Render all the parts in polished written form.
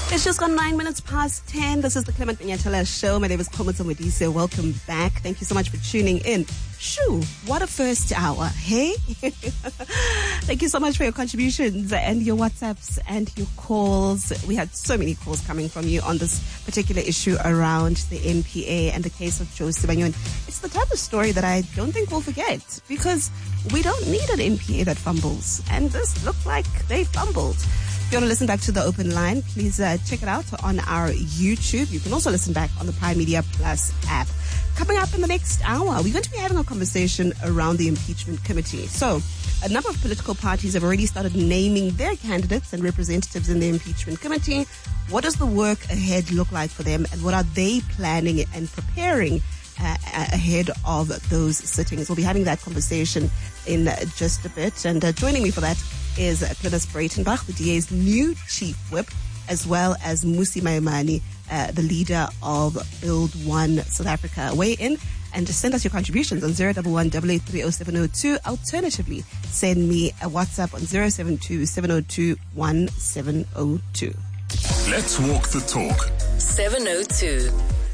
It's just gone 9 minutes past 10. This is the Clement Mnyatela Show. My name is Komatso Modise. Welcome back. Thank you so much for tuning in. Shoo, what a first hour, hey? Thank you so much for your contributions and your WhatsApps and your calls. We had so many calls coming from you on this particular issue around the NPA and the case of Joe Sibanyoni. It's the type of story that I don't think we'll forget because we don't need an NPA that fumbles. And this looked like they fumbled. If you want to listen back to the open line, please check it out on our YouTube. You can also listen back on the Prime Media Plus app. Coming up in the next hour, we're going to be having a conversation around the impeachment committee. So, a number of political parties have already started naming their candidates and representatives in the impeachment committee. What does the work ahead look like for them, and what are they planning and preparing ahead of those sittings? We'll be having that conversation in just a bit. And joining me for that is Glynis Breitenbach, the DA's new chief whip, as well as Mmusi Maimane, the leader of Build One South Africa. Weigh in and just send us your contributions on 011-883-0702. Alternatively, send me a WhatsApp on 072-702-1702. Let's walk the talk. 702.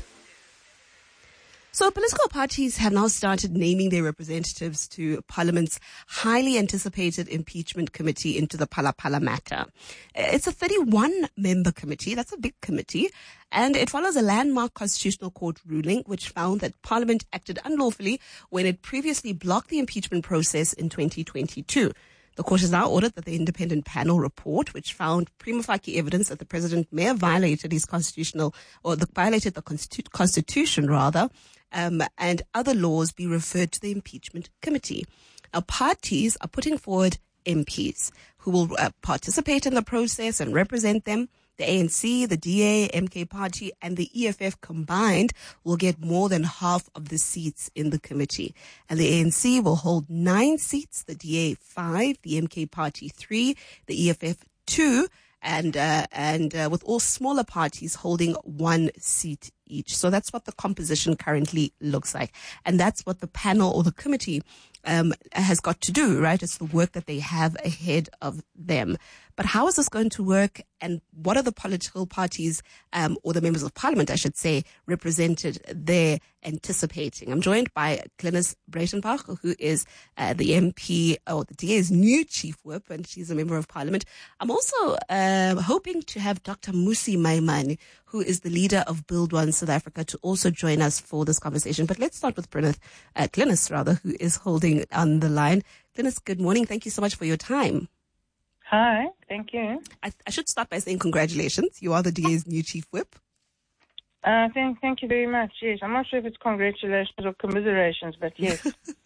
So political parties have now started naming their representatives to Parliament's highly anticipated impeachment committee into the Phala Phala matter. It's a 31-member committee. That's a big committee. And it follows a landmark Constitutional Court ruling which found that Parliament acted unlawfully when it previously blocked the impeachment process in 2022. The court has now ordered that the independent panel report, which found prima facie evidence that the president may have violated his violated the constitution rather, and other laws be referred to the impeachment committee. Now, parties are putting forward MPs who will participate in the process and represent them. The ANC, the DA, MK Party, and the EFF combined will get more than half of the seats in the committee. And the ANC will hold 9 seats, the DA 5, the MK Party 3, the EFF 2, and with all smaller parties holding 1 seat each. So that's what the composition currently looks like. And that's what the panel or the committee has got to do, right? It's the work that they have ahead of them. But how is this going to work, and what are the political parties, or the members of parliament, I should say, represented there anticipating? I'm joined by Glynis Breitenbach, who is the MP, or the DA's new chief whip, and she's a member of parliament. I'm also hoping to have Dr. Mmusi Maimane, who is the leader of Build One South Africa, to also join us for this conversation. But let's start with Glynis, who is holding on the line. Glynis, good morning. Thank you so much for your time. Hi, thank you. I should start by saying congratulations. You are the DA's new chief whip. Thank you very much. Yes, I'm not sure if it's congratulations or commiserations, but yes.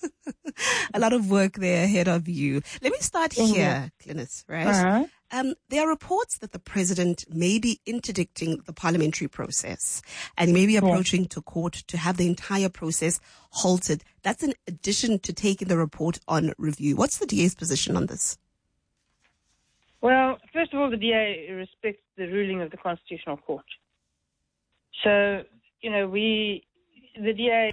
A lot of work there ahead of you. Let me start here, Glynis, right? Uh-huh. There are reports that the president may be interdicting the parliamentary process and he may be approaching to court to have the entire process halted. That's in addition to taking the report on review. What's the DA's position on this? Well, first of all, the DA respects the ruling of the Constitutional Court. So, the DA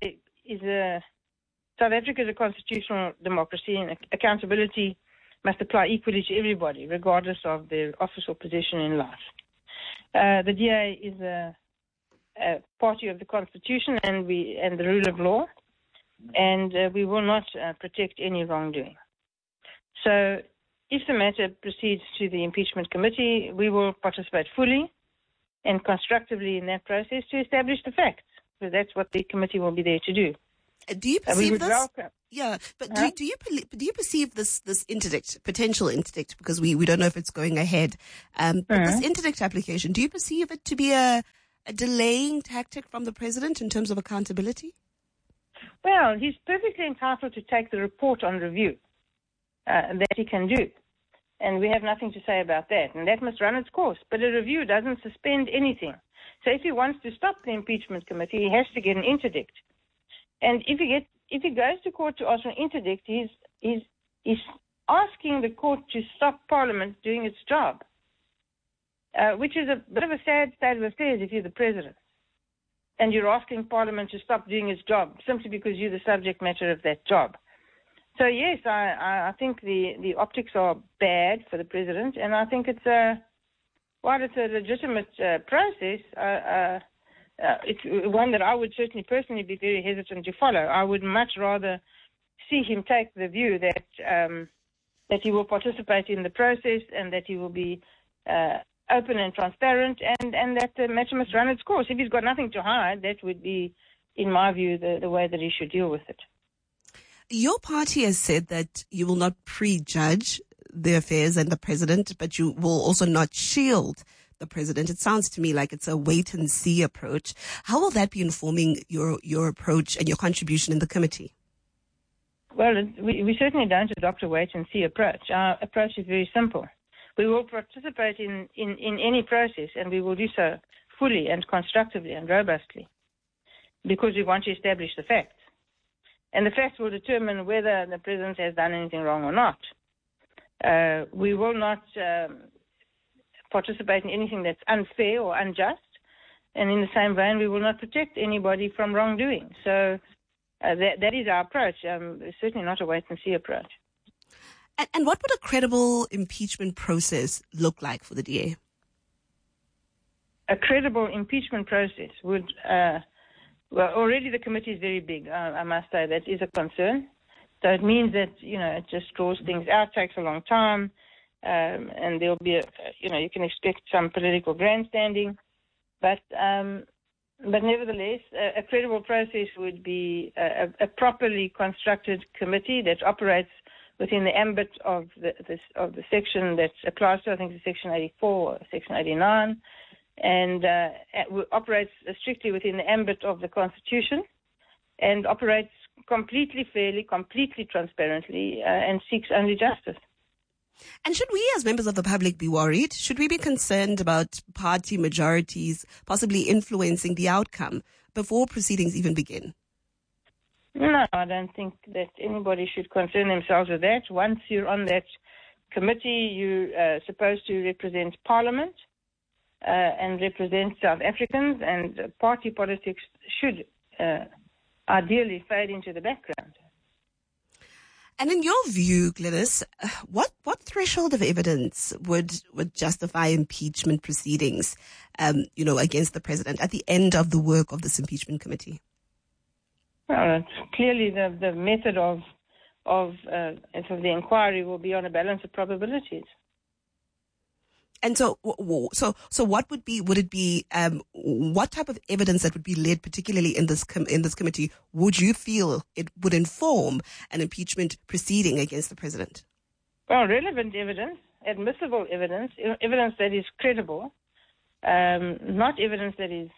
South Africa is a constitutional democracy, and accountability must apply equally to everybody, regardless of their office or position in life. The DA is a party of the Constitution and the rule of law, and we will not protect any wrongdoing. So, if the matter proceeds to the impeachment committee, we will participate fully and constructively in that process to establish the facts. So that's what the committee will be there to do. Do you perceive this? Welcome. Yeah, but do you perceive this potential interdict, because we don't know if it's going ahead, but this interdict application, do you perceive it to be a delaying tactic from the president in terms of accountability? Well, he's perfectly entitled to take the report on review that he can do. And we have nothing to say about that. And that must run its course. But a review doesn't suspend anything. So if he wants to stop the impeachment committee, he has to get an interdict. And if he goes to court to ask for an interdict, he's asking the court to stop Parliament doing its job, which is a bit of a sad state of affairs if you're the president. And you're asking Parliament to stop doing its job simply because you're the subject matter of that job. So, yes, I think the optics are bad for the president, and I think it's while it's a legitimate process, it's one that I would certainly personally be very hesitant to follow. I would much rather see him take the view that that he will participate in the process and that he will be open and transparent, and that the matter must run its course. If he's got nothing to hide, that would be, in my view, the way that he should deal with it. Your party has said that you will not prejudge the affairs and the president, but you will also not shield the president. It sounds to me like it's a wait-and-see approach. How will that be informing your approach and your contribution in the committee? Well, we certainly don't adopt a wait-and-see approach. Our approach is very simple. We will participate in any process, and we will do so fully and constructively and robustly, because we want to establish the facts. And the facts will determine whether the president has done anything wrong or not. We will not participate in anything that's unfair or unjust, and in the same vein, we will not protect anybody from wrongdoing. So that is our approach. It's certainly not a wait-and-see approach. And what would a credible impeachment process look like for the DA? A credible impeachment process would, well, already the committee is very big, I must say. That is a concern. So it means that, it just draws things out, takes a long time, and there'll be, you can expect some political grandstanding. But nevertheless, a credible process would be a properly constructed committee that operates within the ambit of the section that applies to, I think, it's Section 84 or Section 89, and operates strictly within the ambit of the Constitution, and operates completely fairly, completely transparently, and seeks only justice. And should we as members of the public be worried? Should we be concerned about party majorities possibly influencing the outcome before proceedings even begin? No, I don't think that anybody should concern themselves with that. Once you're on that committee, you're supposed to represent Parliament and represent South Africans, and party politics should ideally fade into the background. And in your view, Glynis, what threshold of evidence would justify impeachment proceedings, against the president at the end of the work of this impeachment committee? Well, clearly the method of the inquiry will be on a balance of probabilities. And so what would it be, what type of evidence that would be led, particularly in this committee, would you feel it would inform an impeachment proceeding against the president? Well, relevant evidence, admissible evidence, evidence that is credible, not evidence that is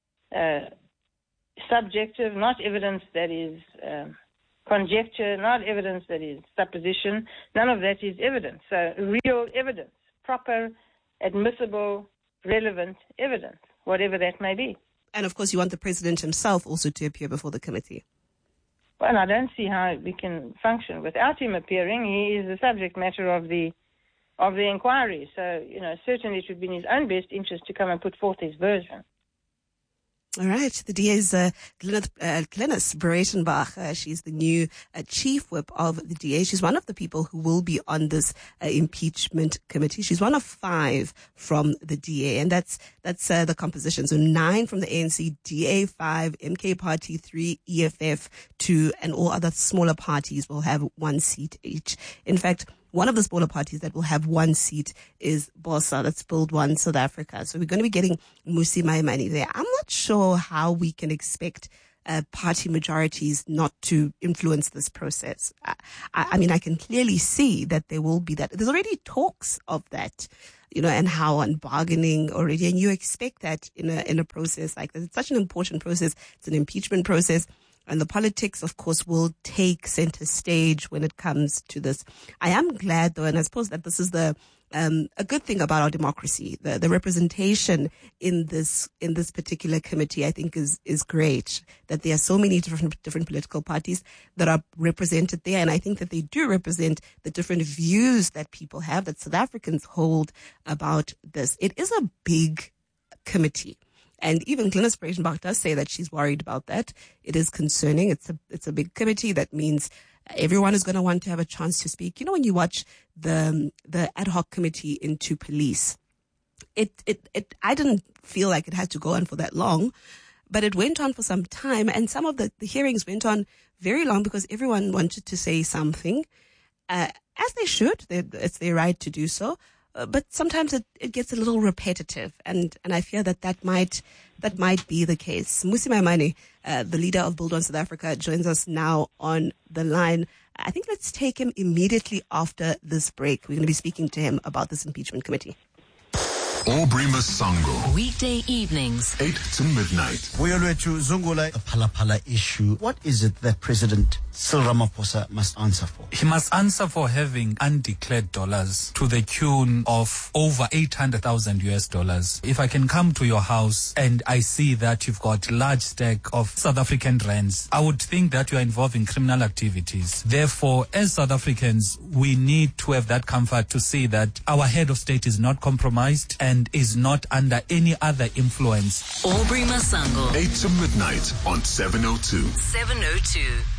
subjective, not evidence that is conjecture, not evidence that is supposition. None of that is evidence. So real evidence, proper, admissible, relevant evidence, whatever that may be. And of course, you want the president himself also to appear before the committee. Well, I don't see how we can function without him appearing. He is the subject matter of the inquiry. So, certainly it would be in his own best interest to come and put forth his version. All right. The DA is Glynis Breitenbach. She's the new chief whip of the DA. She's one of the people who will be on this impeachment committee. She's one of 5 from the DA, and that's the composition. So 9 from the ANC, DA 5, MK Party 3, EFF 2, and all other smaller parties will have 1 seat each. In fact, one of the smaller parties that will have 1 seat is BOSA, that's Build One South Africa. So we're going to be getting Mmusi Maimane there. I'm not sure how we can expect party majorities not to influence this process. I mean, I can clearly see that there will be that. There's already talks of that, and how on bargaining already. And you expect that in a process like this. It's such an important process. It's an impeachment process. And the politics, of course, will take center stage when it comes to this. I am glad, though, and I suppose that this is a good thing about our democracy. The representation in this particular committee, I think, is great. That there are so many different political parties that are represented there, and I think that they do represent the different views that people have, that South Africans hold about this. It is a big committee. And even Glynis Breitenbach does say that she's worried about that. It is concerning. It's a big committee. That means everyone is going to want to have a chance to speak. When you watch the ad hoc committee into police, I didn't feel like it had to go on for that long, but it went on for some time, and some of the hearings went on very long because everyone wanted to say something, as they should. It's their right to do so. But sometimes it gets a little repetitive, and I fear that might be the case. Mmusi Maimane, the leader of Build On South Africa, joins us now on the line. I think let's take him immediately after this break. We're going to be speaking to him about this impeachment committee. Aubrey Masango. Weekday evenings, 8 to midnight. Uyolwethu Zungula, the Phala issue. What is it that President Cyril Ramaphosa must answer for? He must answer for having undeclared dollars to the tune of over $800,000. If I can come to your house and I see that you've got large stack of South African rands, I would think that you are involved in criminal activities. Therefore, as South Africans, we need to have that comfort to see that our head of state is not compromised and is not under any other influence. Aubrey Masango, 8 to midnight on 702. 702.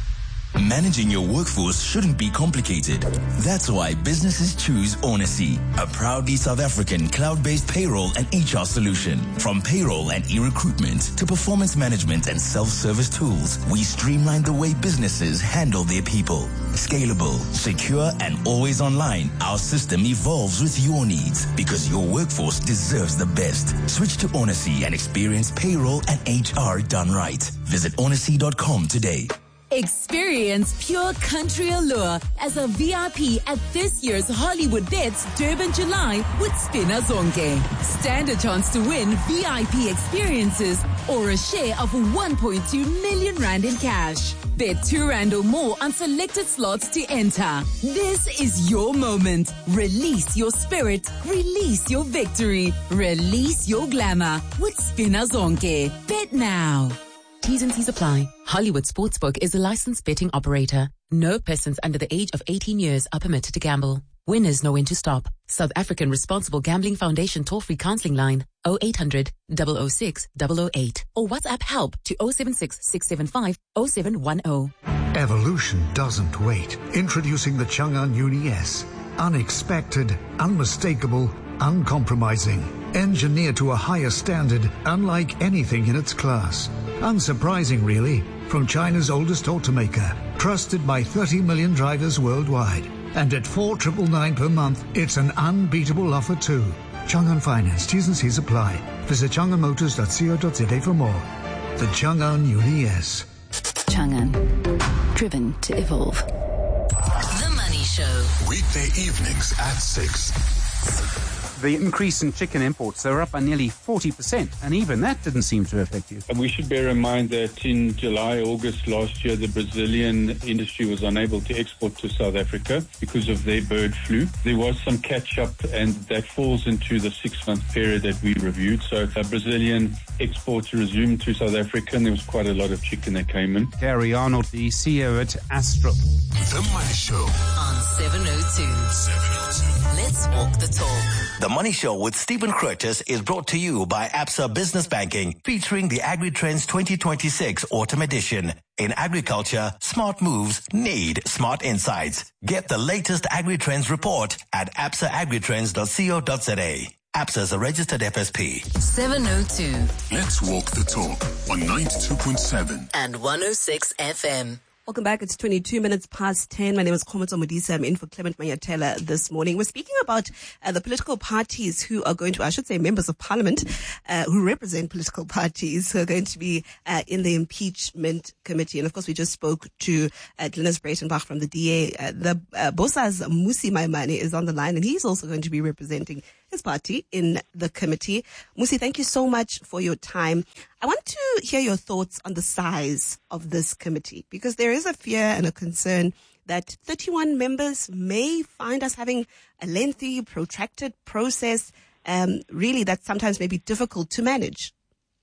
Managing your workforce shouldn't be complicated. That's why businesses choose Onacy, a proudly South African cloud-based payroll and HR solution. From payroll and e-recruitment to performance management and self-service tools, we streamline the way businesses handle their people. Scalable, secure, and always online, our system evolves with your needs because your workforce deserves the best. Switch to Onacy and experience payroll and HR done right. Visit onacy.com today. Experience pure country allure as a VIP at this year's Hollywood Bets Durban July with Spina Zonke. Stand a chance to win VIP experiences or a share of 1.2 million rand in cash. Bet 2 rand or more on selected slots to enter. This is your moment. Release your spirit. Release your victory. Release your glamour with Spina Zonke. Bet now. T's and C's apply. Hollywood Sportsbook is a licensed betting operator. No persons under the age of 18 years are permitted to gamble. Winners know when to stop. South African Responsible Gambling Foundation toll-free counseling line 0800 006 008 or WhatsApp help to 076 675 0710. Evolution doesn't wait. Introducing the Chang'an Uni S. Unexpected, unmistakable, uncompromising. Engineered to a higher standard, unlike anything in its class. Unsurprising, really, from China's oldest automaker, trusted by 30 million drivers worldwide. And at 4,999 per month, it's an unbeatable offer too. Chang'an Finance, T's and C's apply. Visit chang'anmotors.co.za for more. The Chang'an Uni S. Chang'an, driven to evolve. The Money Show. Weekday evenings at 6. The increase in chicken imports, they're up by nearly 40%, and even that didn't seem to affect you. And we should bear in mind that in July, August last year, the Brazilian industry was unable to export to South Africa because of their bird flu. There was some catch-up, and that falls into the 6-month period that we reviewed. So Brazilian exports resumed to South Africa, and there was quite a lot of chicken that came in. Gary Arnold, the CEO at Astral. The Money Show on 702. 702. Let's walk the talk. The Money Show with Stephen Curtis is brought to you by Absa Business Banking, featuring the AgriTrends 2026 Autumn Edition. In agriculture, smart moves need smart insights. Get the latest AgriTrends report at absaagritrends.co.za. ABSA is a registered FSP. 702. Let's walk the talk on 92.7 and 106 FM. Welcome back. It's 22 minutes past 10. My name is Khomoto Modisa. I'm in for Clement Mayatela this morning. We're speaking about the political parties who are going to, I should say members of parliament, who represent political parties who are going to be in the impeachment committee. And of course, we just spoke to Glenys Breitenbach from the DA. The BOSA's Mmusi Maimane is on the line, and he's also going to be representing his party in the committee. Mmusi, thank you so much for your time. I want to hear your thoughts on the size of this committee, because there is a fear and a concern that 31 members may find us having a lengthy, protracted process, really that sometimes may be difficult to manage.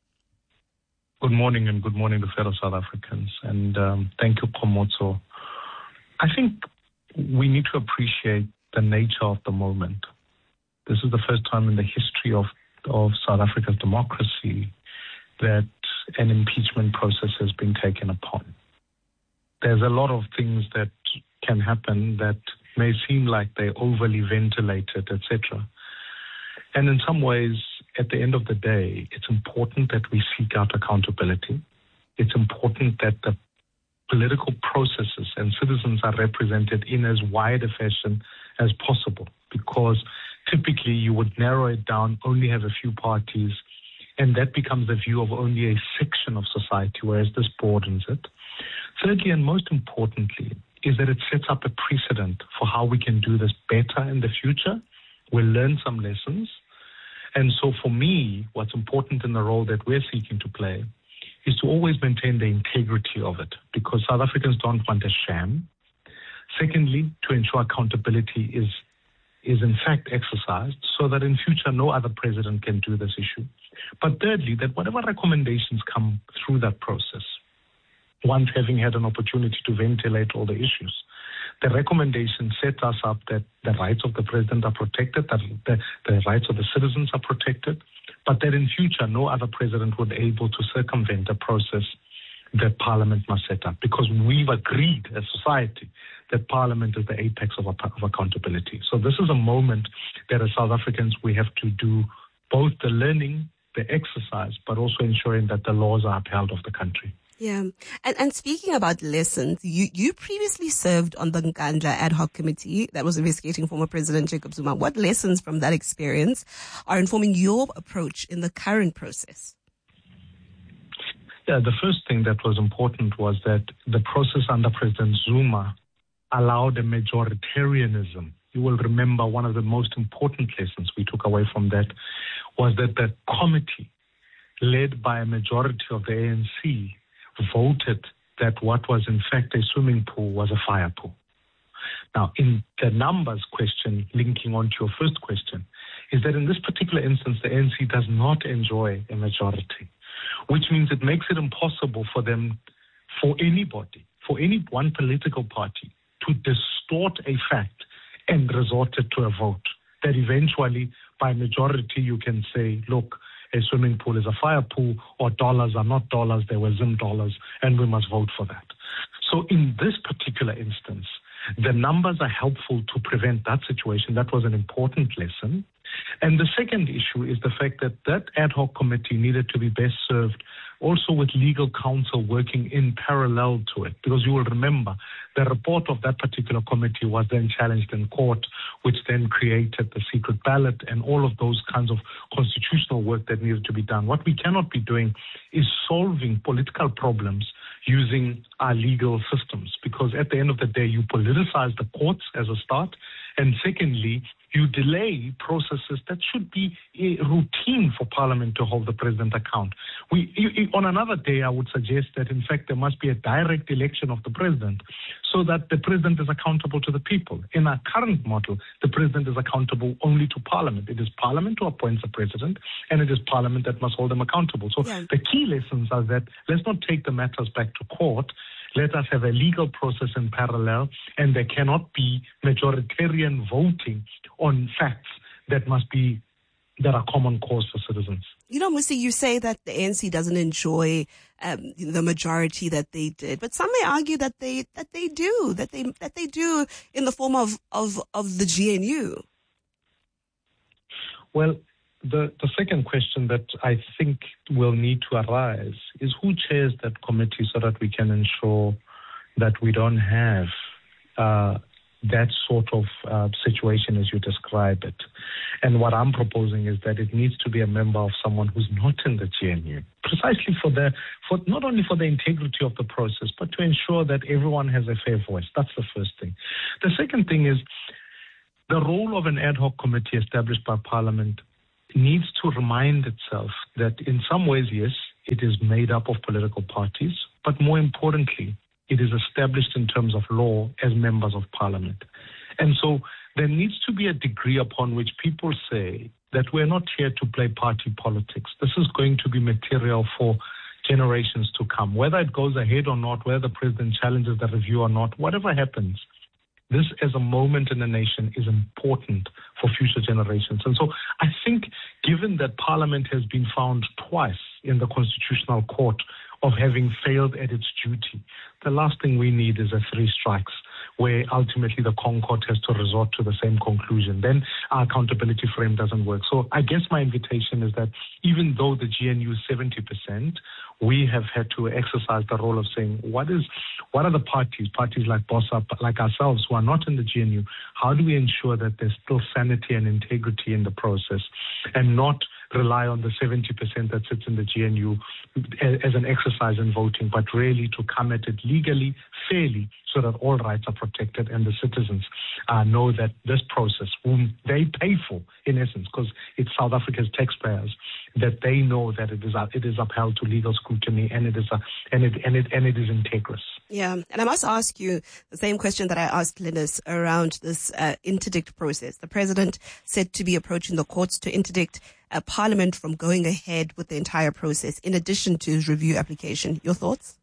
Good morning, and good morning to fellow South Africans. And thank you, Khomoto. I think we need to appreciate the nature of the moment. This is the first time in the history of South Africa's democracy that an impeachment process has been taken upon. There's a lot of things that can happen that may seem like they're overly ventilated, etc. And in some ways, at the end of the day, it's important that we seek out accountability. It's important that the political processes and citizens are represented in as wide a fashion as possible, because typically you would narrow it down, only have a few parties, and that becomes the view of only a section of society, whereas this broadens it. Thirdly, and most importantly, is that it sets up a precedent for how we can do this better in the future. We'll learn some lessons. And so for me, what's important in the role that we're seeking to play is to always maintain the integrity of it, because South Africans don't want a sham. Secondly, to ensure accountability is in fact exercised so that in future no other president can do this issue. But thirdly, that whatever recommendations come through that process, once having had an opportunity to ventilate all the issues, the recommendation set us up that the rights of the president are protected, that the rights of the citizens are protected, but that in future no other president would be able to circumvent the process that Parliament must set up, because we've agreed as society that Parliament is the apex of accountability. So this is a moment that as South Africans we have to do both the learning, the exercise, but also ensuring that the laws are upheld of the country. Yeah. And speaking about lessons, you previously served on the Nkandla ad hoc committee that was investigating former President Jacob Zuma. What lessons from that experience are informing your approach in the current process? Yeah, the first thing that was important was that the process under President Zuma allowed a majoritarianism. You will remember one of the most important lessons we took away from that was that the committee, led by a majority of the ANC, voted that what was in fact a swimming pool was a fire pool. Now, in the numbers question, linking on to your first question, is that in this particular instance, the ANC does not enjoy a majority, which means it makes it impossible for them, for anybody, for any one political party, to distort a fact and resort it to a vote. That eventually, by majority, you can say, look, a swimming pool is a fire pool, or dollars are not dollars, they were Zim dollars, and we must vote for that. So in this particular instance, the numbers are helpful to prevent that situation. That was an important lesson. And the second issue is the fact that that ad hoc committee needed to be best served also with legal counsel working in parallel to it. Because you will remember, the report of that particular committee was then challenged in court, which then created the secret ballot and all of those kinds of constitutional work that needed to be done. What we cannot be doing is solving political problems using our legal systems, because at the end of the day, you politicize the courts as a start, and secondly, you delay processes that should be routine for Parliament to hold the president account. On another day, I would suggest that, in fact, there must be a direct election of the president so that the president is accountable to the people. In our current model, the president is accountable only to Parliament. It is Parliament who appoints the president, and it is Parliament that must hold them accountable. So the key lessons are that let's not take the matters back to court. Let us have a legal process in parallel, and there cannot be majoritarian voting on facts that are common cause for citizens. You know, Musi, you say that the ANC doesn't enjoy the majority that they did, but some may argue that they do in the form of the GNU. Well, the second question that I think will need to arise is who chairs that committee so that we can ensure that we don't have that sort of situation as you describe it. And what I'm proposing is that it needs to be a member of someone who's not in the GNU, precisely for not only for the integrity of the process, but to ensure that everyone has a fair voice. That's the first thing. The second thing is the role of an ad hoc committee established by Parliament needs to remind itself that in some ways, yes, it is made up of political parties, but more importantly, it is established in terms of law as members of Parliament. And so there needs to be a degree upon which people say that we're not here to play party politics. This is going to be material for generations to come. Whether it goes ahead or not, whether the president challenges the review or not, whatever happens, this as a moment in the nation is important for future generations. And so I think given that Parliament has been found twice in the Constitutional Court of having failed at its duty, the last thing we need is a three strikes where ultimately the Concord has to resort to the same conclusion, then our accountability frame doesn't work. So I guess my invitation is that even though the GNU is 70%, we have had to exercise the role of saying, what are the parties like BOSA, like ourselves, who are not in the GNU, how do we ensure that there's still sanity and integrity in the process and not rely on the 70% that sits in the GNU as an exercise in voting, but really to come at it legally, fairly, so that all rights are protected and the citizens know that this process, whom they pay for, in essence, because it's South Africa's taxpayers, that they know that it is upheld to legal scrutiny and it is integrous. Yeah, and I must ask you the same question that I asked Linus around this interdict process. The president said to be approaching the courts to interdict Parliament from going ahead with the entire process, in addition to his review application. Your thoughts?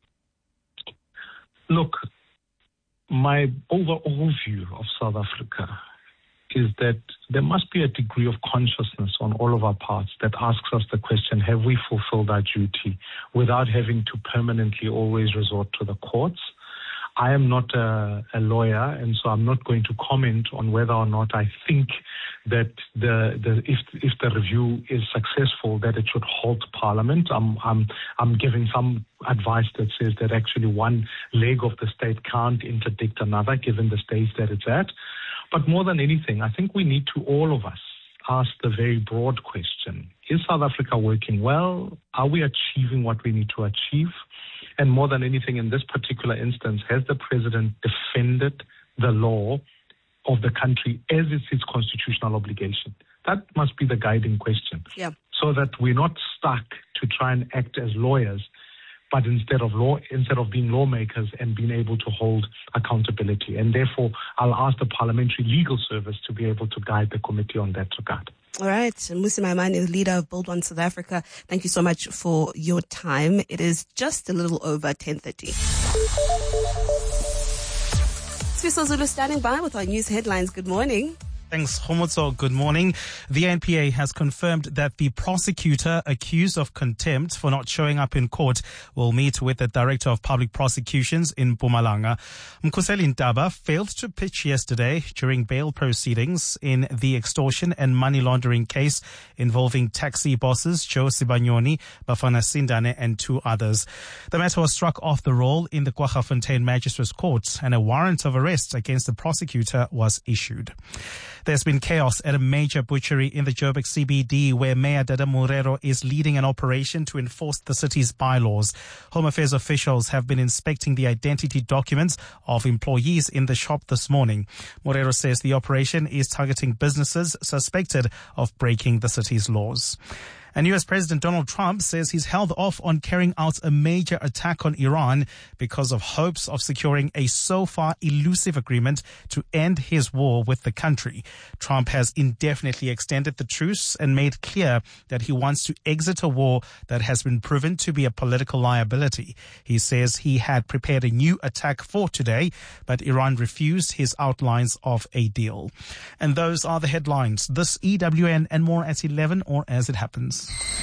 Look, my overall view of South Africa is that there must be a degree of consciousness on all of our parts that asks us the question, have we fulfilled our duty without having to permanently always resort to the courts? I am not a lawyer, and so I'm not going to comment on whether or not I think that if the review is successful, that it should halt Parliament. I'm giving some advice that says that actually one leg of the state can't interdict another, given the stage that it's at. But more than anything, I think we need to, all of us, ask the very broad question, is South Africa working well? Are we achieving what we need to achieve? And more than anything, in this particular instance, has the president defended the law of the country as is his constitutional obligation? That must be the guiding question. Yeah. So that we're not stuck to try and act as lawyers, but instead of being lawmakers and being able to hold accountability. And therefore, I'll ask the Parliamentary Legal Service to be able to guide the committee on that regard. All right. Mmusi Maimane, the leader of Build One South Africa, thank you so much for your time. It is just a little over 10:30. Swiso Zulu standing by with our news headlines. Good morning. Thanks, Khomotso. Good morning. The NPA has confirmed that the prosecutor accused of contempt for not showing up in court will meet with the Director of Public Prosecutions in Mpumalanga. Mkhuseli Ntaba failed to pitch yesterday during bail proceedings in the extortion and money laundering case involving taxi bosses Joe Sibanyoni, Bafana Sindane, and two others. The matter was struck off the roll in the Kwaggafontein Magistrates Court, and a warrant of arrest against the prosecutor was issued. There's been chaos at a major butchery in the Joburg CBD where Mayor Dada Morero is leading an operation to enforce the city's bylaws. Home Affairs officials have been inspecting the identity documents of employees in the shop this morning. Morero says the operation is targeting businesses suspected of breaking the city's laws. And U.S. President Donald Trump says he's held off on carrying out a major attack on Iran because of hopes of securing a so far elusive agreement to end his war with the country. Trump has indefinitely extended the truce and made clear that he wants to exit a war that has been proven to be a political liability. He says he had prepared a new attack for today, but Iran refused his outlines of a deal. And those are the headlines. This EWN and more at 11 or as it happens.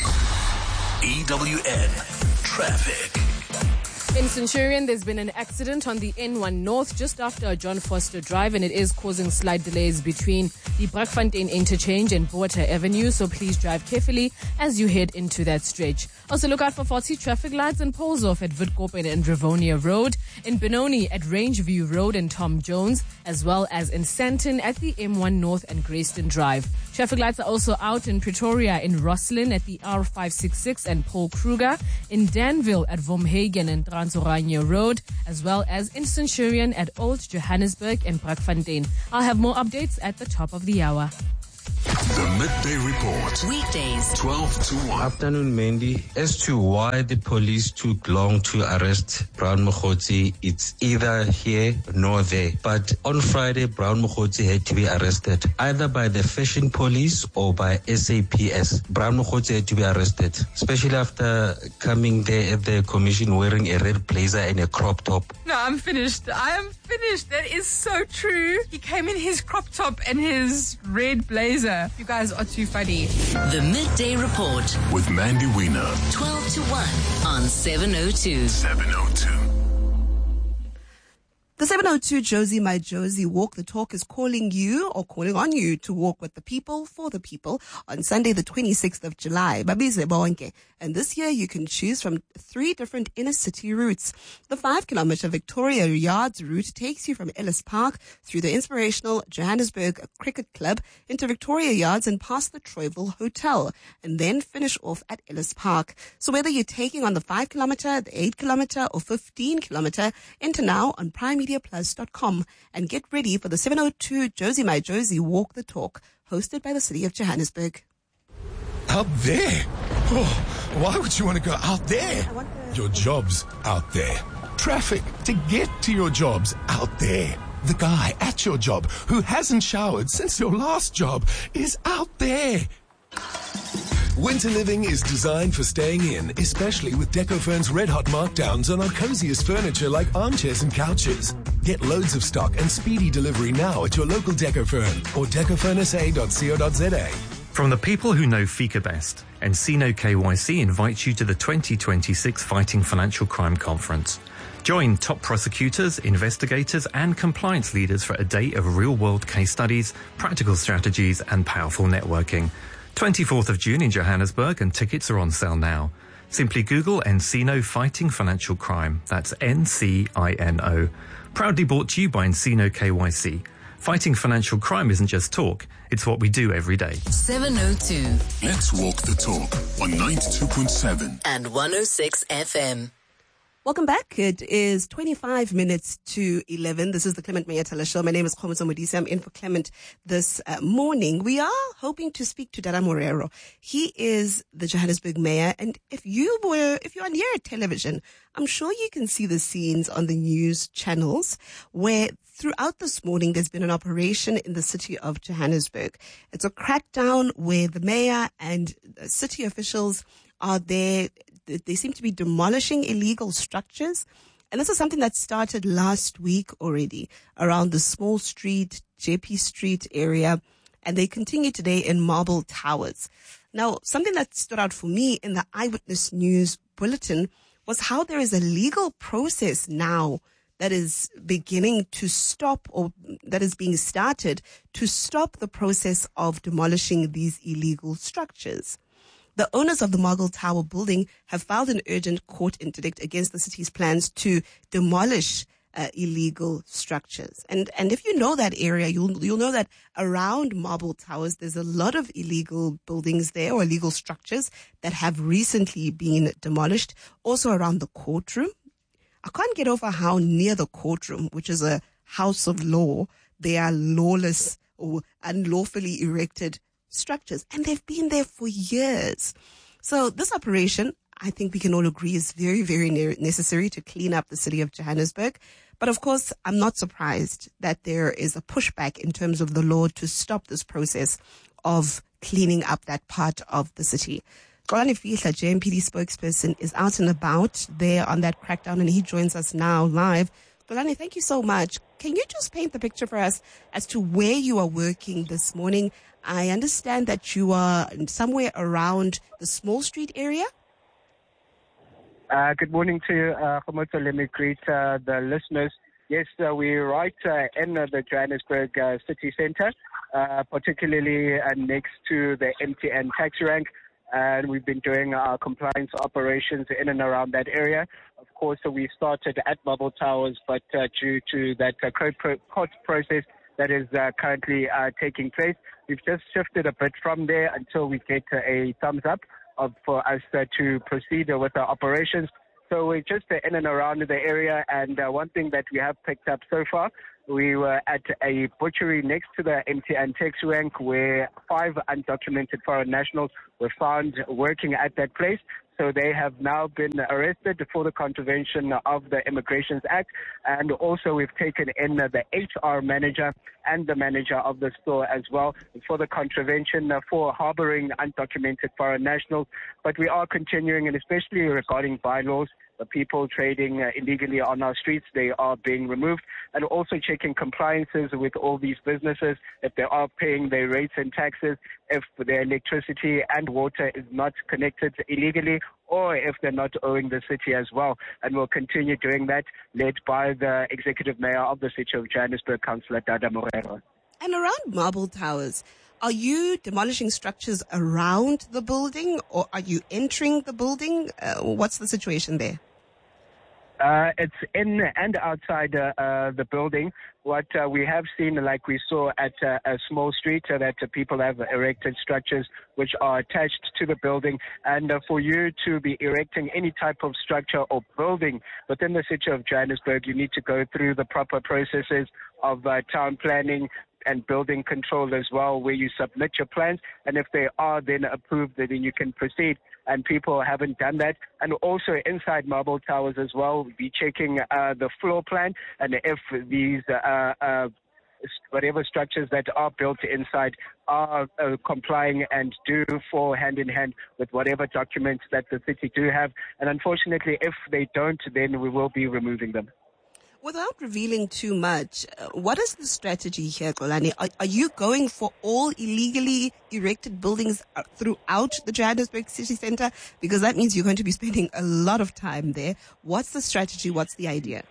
EWN Traffic. In Centurion, there's been an accident on the N1 North just after John Foster Drive, and it is causing slight delays between the Brakfontein interchange and Water Avenue, so please drive carefully as you head into that stretch. Also look out for faulty traffic lights and poles off at Witkoppen and Rivonia Road, in Benoni at Rangeview Road and Tom Jones, as well as in Sandton at the M1 North and Grayston Drive. Traffic lights are also out in Pretoria, in Rosslyn at the R566 and Paul Kruger, in Danville at Vomhagen and Transoranje Road, as well as in Centurion at Old Johannesburg and Brakfontein. I'll have more updates at the top of the hour. The Midday Report. Weekdays 12 to 1. Afternoon, Mandy. As to why the police took long to arrest Brown Mokgotsi, it's either here nor there. But on Friday, Brown Mokgotsi had to be arrested either by the fashion police or by SAPS. Brown Mokgotsi had to be arrested, especially after coming there at the commission wearing a red blazer and a crop top. No, I'm finished. I am finished. That is so true. He came in his crop top and his red blazer. You guys are too funny. The Midday Report with Mandy Wiener. 12 to 1 on 702. 702. The 702 Josie My Josie Walk the Talk is calling you or calling on you to walk with the people for the people on Sunday the 26th of July. Babize bonke. And this year you can choose from 3 different inner city routes. The 5-kilometer Victoria Yards route takes you from Ellis Park through the inspirational Johannesburg Cricket Club into Victoria Yards and past the Troyville Hotel and then finish off at Ellis Park. So whether you're taking on the 5-kilometer, the 8-kilometer or 15-kilometer, enter now on primemediaplus.com and get ready for the 702 Josie My Josie Walk the Talk, hosted by the City of Johannesburg. Out there? Oh, why would you want to go out there? Your job's out there. Traffic to get to your job's out there. The guy at your job who hasn't showered since your last job is out there. Winter living is designed for staying in, especially with Decofurn's red-hot markdowns on our coziest furniture like armchairs and couches. Get loads of stock and speedy delivery now at your local Decofurn or decofurnsa.co.za. From the people who know Fika best, Encino KYC invites you to the 2026 Fighting Financial Crime Conference. Join top prosecutors, investigators and compliance leaders for a day of real-world case studies, practical strategies and powerful networking. 24th of June in Johannesburg, and tickets are on sale now. Simply Google Encino Fighting Financial Crime. That's NCINO. Proudly brought to you by Encino KYC. Fighting financial crime isn't just talk, it's what we do every day. 702. Let's walk the talk on 92.7 and 106 FM. Welcome back. It is 25 minutes to 11. This is the Clement Mayatala Show. My name is Khomoso Modise. I'm in for Clement this morning. We are hoping to speak to Dada Morero. He is the Johannesburg mayor. And if you are near a television, I'm sure you can see the scenes on the news channels where throughout this morning there's been an operation in the city of Johannesburg. It's a crackdown where the mayor and city officials are there. They seem to be demolishing illegal structures. And this is something that started last week already around the Small Street, JP Street area. And they continue today in Marble Towers. Now, something that stood out for me in the Eyewitness News bulletin was how there is a legal process now that is beginning to stop, or that is being started to stop the process of demolishing these illegal structures. The owners of the Marble Tower building have filed an urgent court interdict against the city's plans to demolish illegal structures. And if you know that area, you'll know that around Marble Towers, there's a lot of illegal buildings there or illegal structures that have recently been demolished. Also around the courtroom. I can't get over how near the courtroom, which is a house of law, there are lawless or unlawfully erected structures, and they've been there for years. So this operation, I think we can all agree, is very, very necessary to clean up the city of Johannesburg. But of course, I'm not surprised that there is a pushback in terms of the law to stop this process of cleaning up that part of the city. Xolani Fihla, JMPD spokesperson, is out and about there on that crackdown, and he joins us now live. Xolani, thank you so much. Can you just paint the picture for us as to where you are working this morning? I understand that you are somewhere around the Small Street area. Good morning to you, Khomoso. Let me greet the listeners. Yes, we're right in the Johannesburg city centre, particularly next to the MTN taxi rank. And we've been doing our compliance operations in and around that area. Of course, we started at Marble Towers, but due to that court process that is currently taking place, we've just shifted a bit from there until we get a thumbs up for us to proceed with our operations. So we're just in and around the area, and one thing that we have picked up so far, we were at a butchery next to the MTN taxi rank where 5 undocumented foreign nationals were found working at that place. So they have now been arrested for the contravention of the Immigration Act. And also we've taken in the HR manager and the manager of the store as well for the contravention for harboring undocumented foreign nationals. But we are continuing, and especially regarding bylaws, the people trading illegally on our streets, they are being removed, and also checking compliances with all these businesses, if they are paying their rates and taxes, if their electricity and water is not connected illegally, or if they're not owing the city as well. And we'll continue doing that, led by the Executive Mayor of the City of Johannesburg, Councillor Dada Morero. And around Marble Towers, are you demolishing structures around the building, or are you entering the building? What's the situation there? It's in and outside the building. What we have seen, like we saw at a small street, that people have erected structures which are attached to the building. And for you to be erecting any type of structure or building within the city of Johannesburg, you need to go through the proper processes of town planning and building control as well, where you submit your plans, and if they are then approved, then you can proceed. And people haven't done that. And also inside Marble Towers as well, we'll be checking the floor plan, and if these whatever structures that are built inside are complying and do fall hand in hand with whatever documents that the city do have. And unfortunately, if they don't, then we will be removing them. Without revealing too much, what is the strategy here, Xolani? Are you going for all illegally erected buildings throughout the Johannesburg city centre? Because that means you're going to be spending a lot of time there. What's the strategy? What's the idea?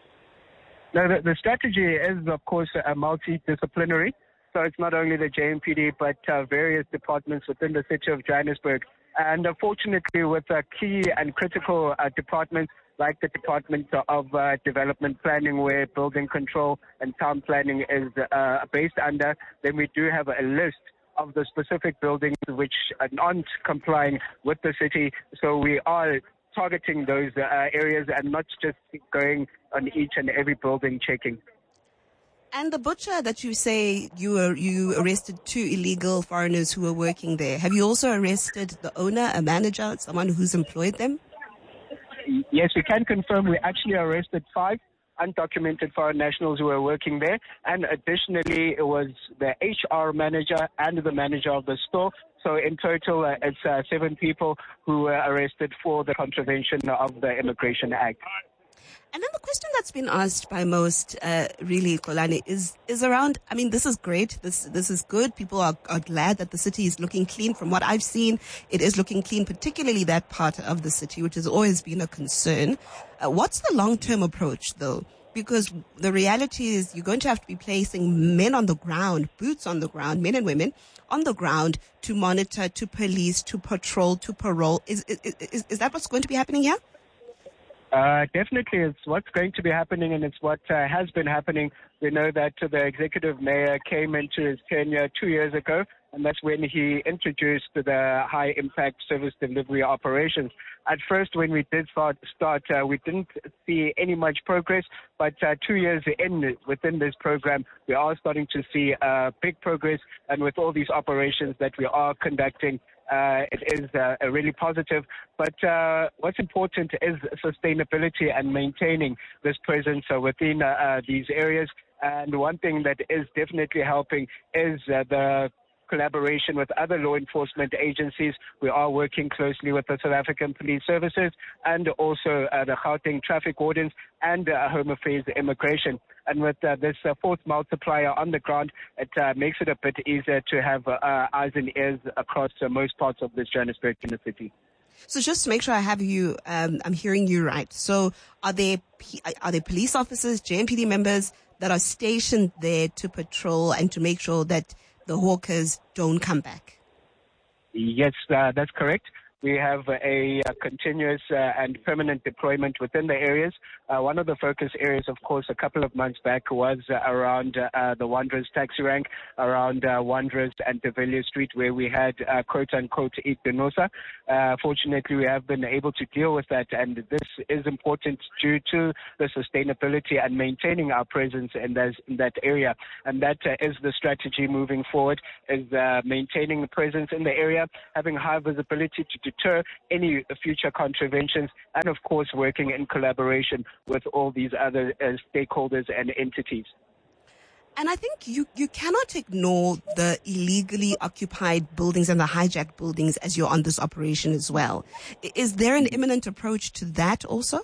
No, the strategy is, of course, a multidisciplinary. So it's not only the JMPD, but various departments within the city of Johannesburg. And unfortunately, with key and critical departments, like the Department of Development Planning, where building control and town planning is based under, then we do have a list of the specific buildings which aren't complying with the city. So we are targeting those areas and not just going on each and every building checking. And the butcher that you say you arrested 2 illegal foreigners who were working there, have you also arrested the owner, a manager, someone who's employed them? Yes, we can confirm we actually arrested 5 undocumented foreign nationals who were working there. And additionally, it was the HR manager and the manager of the store. So in total, it's 7 people who were arrested for the contravention of the Immigration Act. And then the question that's been asked by most, really, Xolani, is around, I mean, this is great. This is good. People are glad that the city is looking clean. From what I've seen, it is looking clean, particularly that part of the city, which has always been a concern. What's the long-term approach, though? Because the reality is you're going to have to be placing men on the ground, boots on the ground, men and women on the ground to monitor, to police, to patrol, to parole. Is that what's going to be happening here? Definitely, it's what's going to be happening, and it's what has been happening. We know that the executive mayor came into his tenure 2 years ago, and that's when he introduced the high-impact service delivery operations. At first, when we did start, we didn't see any much progress, but 2 years in within this program, we are starting to see big progress, and with all these operations that we are conducting, it is really positive. But what's important is sustainability and maintaining this presence within these areas. And one thing that is definitely helping is the collaboration with other law enforcement agencies. We are working closely with the South African Police Services and also the Gauteng Traffic Wardens and Home Affairs Immigration. And with this force multiplier on the ground, it makes it a bit easier to have eyes and ears across most parts of this Johannesburg inner city. So just to make sure I have you, I'm hearing you right. So are there police officers, JMPD members that are stationed there to patrol and to make sure that the hawkers don't come back? Yes, that's correct. We have a continuous and permanent deployment within the areas. One of the focus areas, of course, a couple of months back was around the Wanderers taxi rank, around Wanderers and De Villiers Street, where we had quote-unquote Eat Denosa. Fortunately, we have been able to deal with that, and this is important due to the sustainability and maintaining our presence in that area. And that is the strategy moving forward, is maintaining the presence in the area, having high visibility to deter any future contraventions, and of course working in collaboration with all these other stakeholders and entities. And I think you cannot ignore the illegally occupied buildings and the hijacked buildings as you're on this operation as well. Is there an imminent approach to that also?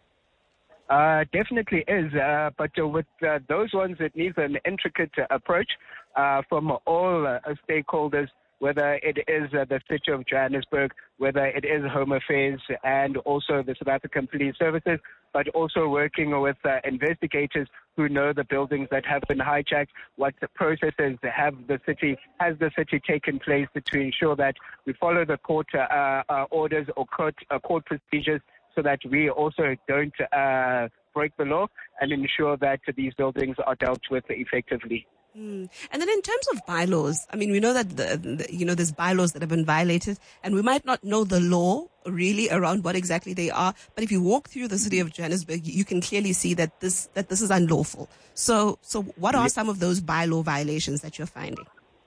Definitely is, but with those ones, it needs an intricate approach from all stakeholders, whether it is the City of Johannesburg, whether it is Home Affairs, and also the South African Police Services, but also working with investigators who know the buildings that have been hijacked, what the processes has the city taken place to ensure that we follow the court orders or court procedures, so that we also don't break the law and ensure that these buildings are dealt with effectively. And then in terms of bylaws, I mean, we know that there's bylaws that have been violated, and we might not know the law really around what exactly they are. But if you walk through the city of Johannesburg, you can clearly see that this is unlawful. So what are some of those bylaw violations that you're finding?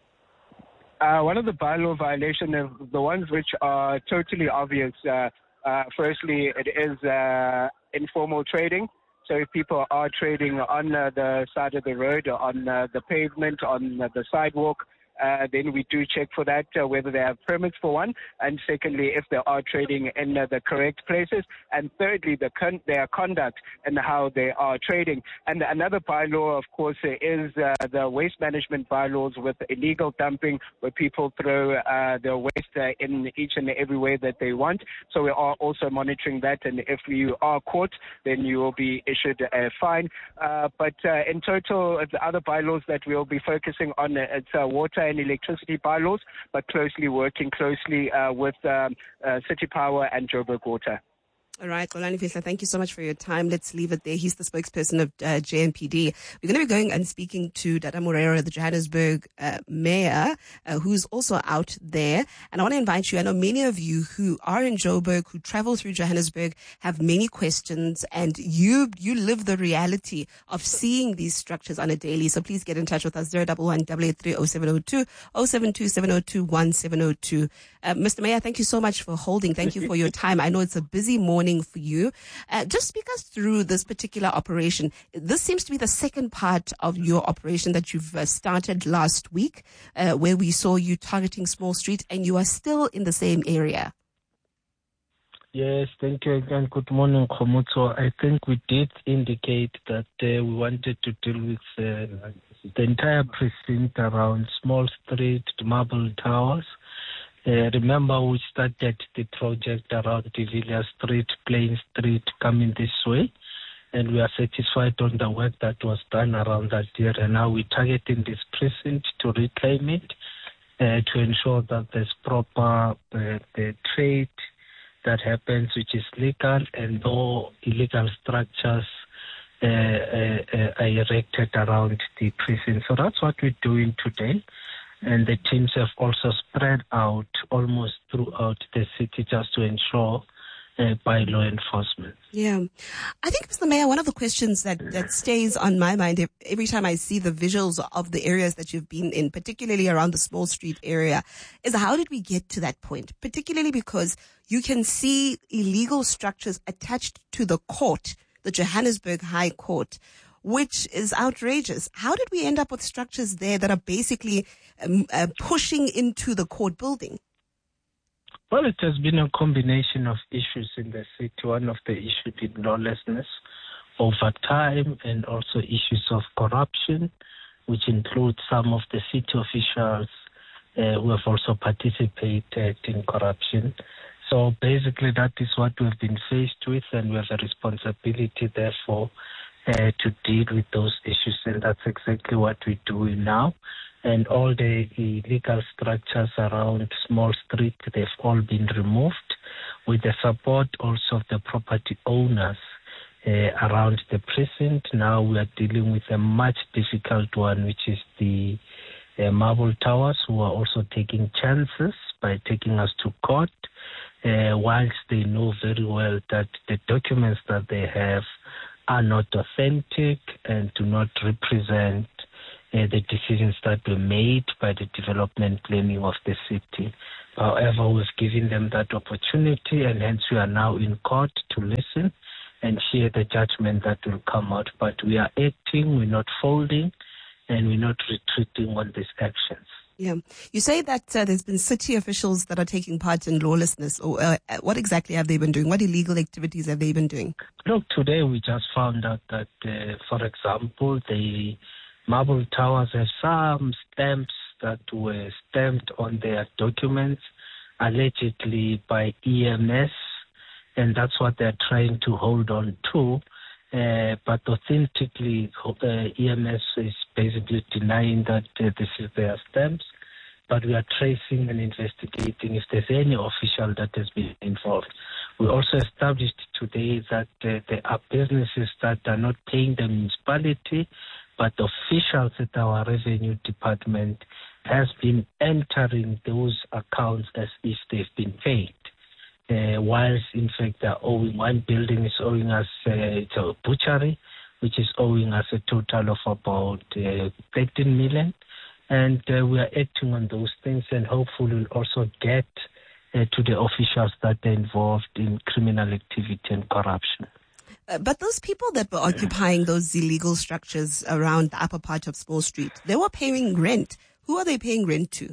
One of the bylaw violations, the ones which are totally obvious. Firstly, it is informal trading. So if people are trading on the side of the road, on the pavement, on the sidewalk, then we do check for that, whether they have permits for one. And secondly, if they are trading in the correct places. And thirdly, their conduct and how they are trading. And another bylaw, of course, is the waste management bylaws with illegal dumping, where people throw their waste in each and every way that they want. So we are also monitoring that. And if you are caught, then you will be issued a fine. But in total, the other bylaws that we'll be focusing on, it's water and electricity bylaws, but working closely with City Power and Joburg Water. All right, Xolani Fihla, thank you so much for your time. Let's leave it there. He's the spokesperson of JMPD. We're going to be going and speaking to Dada Moreira, the Johannesburg mayor, who's also out there. And I want to invite you. I know many of you who are in Joburg, who travel through Johannesburg, have many questions, and you live the reality of seeing these structures on a daily. So please get in touch with us, 011-883-0702, 072-702-1702. Mr. Mayor, thank you so much for holding. Thank you for your time. I know it's a busy morning for you. Just speak us through this particular operation. This seems to be the second part of your operation that you've started last week, where we saw you targeting Small Street, and you are still in the same area. Yes, thank you again. Good morning, Khomotso. I think we did indicate that we wanted to deal with the entire precinct around Small Street, Marble Towers. Remember, we started the project around De Villiers Street, Plain Street, coming this way, and we are satisfied on the work that was done around that area. Now we're targeting this precinct to reclaim it, to ensure that there's proper the trade that happens, which is legal, and no illegal structures are erected around the precinct. So that's what we're doing today. And the teams have also spread out almost throughout the city just to ensure by law enforcement. Yeah. I think, Mr. Mayor, one of the questions that stays on my mind every time I see the visuals of the areas that you've been in, particularly around the Small Street area, is how did we get to that point? Particularly because you can see illegal structures attached to the court, the Johannesburg High Court, which is outrageous. How did we end up with structures there that are basically pushing into the court building? Well, it has been a combination of issues in the city. One of the issues is lawlessness over time, and also issues of corruption, which includes some of the city officials who have also participated in corruption. So basically that is what we've been faced with, and we have a responsibility, therefore, to deal with those issues, and that's exactly what we're doing now. And all the illegal structures around Small Street, they've all been removed with the support also of the property owners around the precinct. Now we are dealing with a much difficult one, which is the Marble Towers, who are also taking chances by taking us to court, whilst they know very well that the documents that they have are not authentic and do not represent the decisions that were made by the development planning of the city. However, we've given them that opportunity, and hence we are now in court to listen and hear the judgment that will come out. But we are acting, we're not folding, and we're not retreating on these actions. Yeah. You say that there's been city officials that are taking part in lawlessness. Or what exactly have they been doing? What illegal activities have they been doing? Look, today we just found out that, for example, the Marble Towers have some stamps that were stamped on their documents, allegedly by EMS, and that's what they're trying to hold on to. But authentically, EMS is basically denying that this is their stamps. But we are tracing and investigating if there's any official that has been involved. We also established today that there are businesses that are not paying the municipality, but officials at our revenue department has been entering those accounts as if they've been paid. Whilst in fact they're owing, one building is owing us, it's a butchery, which is owing us a total of about 13 million. And we are acting on those things, and hopefully we'll also get to the officials that are involved in criminal activity and corruption. But those people that were occupying those illegal structures around the upper part of Small Street, they were paying rent. Who are they paying rent to?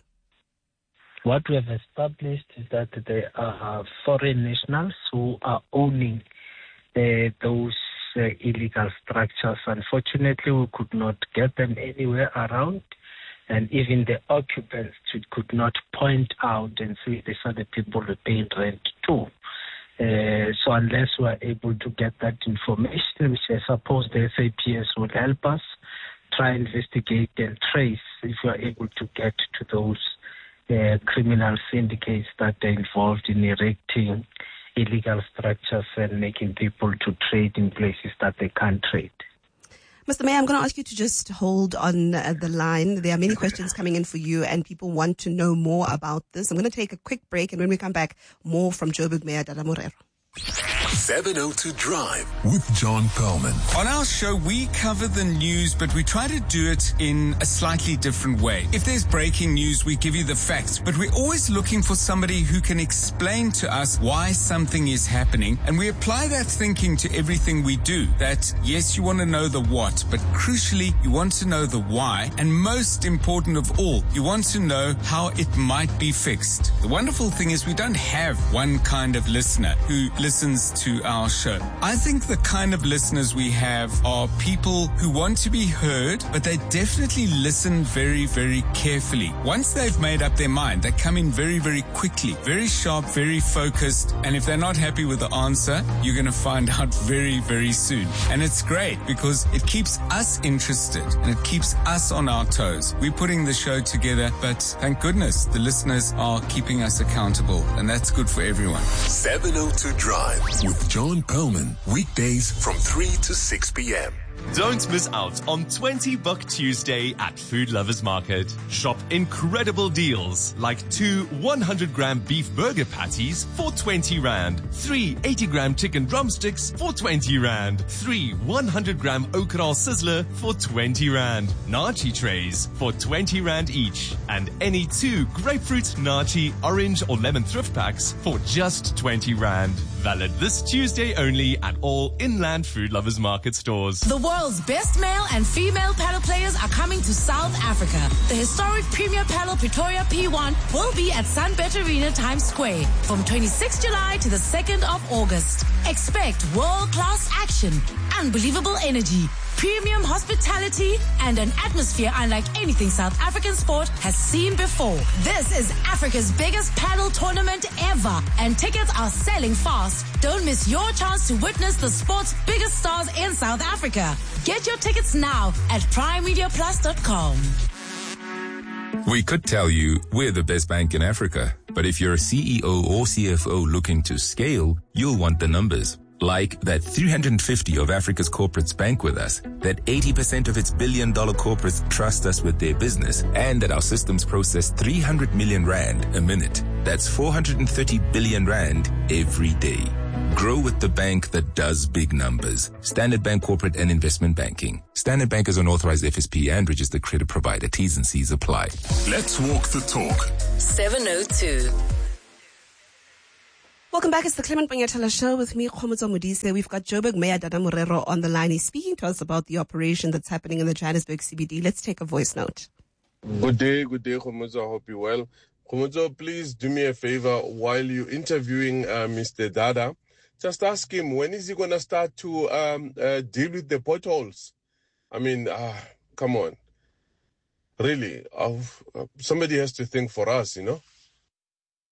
What we have established is that there are foreign nationals who are owning those illegal structures. Unfortunately, we could not get them anywhere around, and even the occupants could not point out and say these are the people who pay rent to. So unless we are able to get that information, which I suppose the SAPS will help us try, investigate and trace, if we are able to get to those criminal syndicates that are involved in erecting illegal structures and making people to trade in places that they can't trade. Mr. Mayor, I'm going to ask you to just hold on the line. There are many questions coming in for you, and people want to know more about this. I'm going to take a quick break, and when we come back, more from Joburg Mayor Dada Morero. 702 Drive with John Perlman. On our show, we cover the news, but we try to do it in a slightly different way. If there's breaking news, we give you the facts, but we're always looking for somebody who can explain to us why something is happening, and we apply that thinking to everything we do. That, yes, you want to know the what, but crucially, you want to know the why, and most important of all, you want to know how it might be fixed. The wonderful thing is we don't have one kind of listener who listens to our show. I think the kind of listeners we have are people who want to be heard, but they definitely listen very, very carefully. Once they've made up their mind, they come in very, very quickly, very sharp, very focused, and if they're not happy with the answer, you're going to find out very, very soon. And it's great because it keeps us interested and it keeps us on our toes. We're putting the show together, but thank goodness the listeners are keeping us accountable, and that's good for everyone. 702 Drive with John Perlman, weekdays from 3 to 6 p.m. Don't miss out on 20 Buck Tuesday at Food Lovers Market. Shop incredible deals like 2 100-gram beef burger patties for 20 Rand, 3 80-gram chicken drumsticks for 20 Rand, 3 100-gram okra sizzler for 20 Rand, nachi trays for 20 Rand each, and any 2 grapefruit, nachi, orange or lemon thrift packs for just 20 Rand. Valid this Tuesday only at all Inland Food Lovers Market stores. The world's best male and female paddle players are coming to South Africa. The historic Premier Paddle Pretoria P1 will be at Sunbet Arena Times Square from 26 July to the 2nd of August. Expect world-class action, unbelievable energy, premium hospitality, and an atmosphere unlike anything South African sport has seen before. This is Africa's biggest paddle tournament ever, and tickets are selling fast. Don't miss your chance to witness the sport's biggest stars in South Africa. Get your tickets now at primemediaplus.com. We could tell you we're the best bank in Africa, but if you're a CEO or CFO looking to scale, you'll want the numbers. Like that 350 of Africa's corporates bank with us, that 80% of its billion-dollar corporates trust us with their business, and that our systems process 300 million Rand a minute. That's 430 billion Rand every day. Grow with the bank that does big numbers. Standard Bank Corporate and Investment Banking. Standard Bank is an authorized FSP and registered credit provider. T's and C's apply. Let's walk the talk. 702. Welcome back. It's the Clement Banyatala Show with me, Khomotso Modise. We've got Joburg Mayor Dada Morero on the line. He's speaking to us about the operation that's happening in the Johannesburg CBD. Let's take a voice note. Good day, Khomotso. I hope you're well. Khomotso, please do me a favor while you're interviewing Mr. Dada. Just ask him, when is he going to start to deal with the potholes? I mean, come on. Really, somebody has to think for us, you know.